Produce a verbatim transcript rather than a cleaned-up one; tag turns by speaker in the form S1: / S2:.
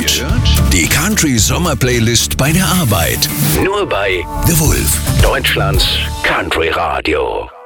S1: gehört? Die Country Sommer Playlist bei der Arbeit. Nur bei The Wolf, Deutschlands Country Radio.